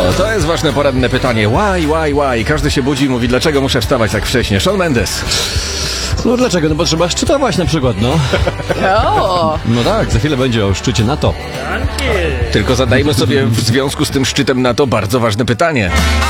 To jest ważne poranne pytanie. Why? Każdy się budzi i mówi, dlaczego muszę wstawać tak wcześnie? Shawn Mendes. No dlaczego? No bo trzeba szczytować na przykład, no. O! No tak, za chwilę będzie o szczycie NATO. Tylko zadajmy sobie w związku z tym szczytem NATO bardzo ważne pytanie.